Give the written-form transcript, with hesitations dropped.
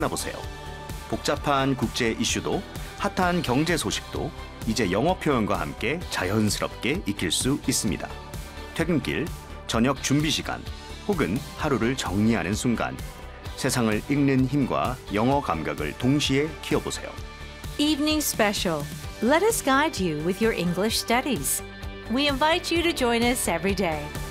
만나보세요. 복잡한 국제 이슈도 핫한 경제 소식도 이제 영어 표현과 함께 자연스럽게 익힐 수 있습니다. 퇴근길, 저녁 준비 시간, 혹은 하루를 정리하는 순간 세상을 읽는 힘과 영어 감각을 동시에 키워보세요. Evening Special. Let us guide you with your English studies. We invite you to join us every day.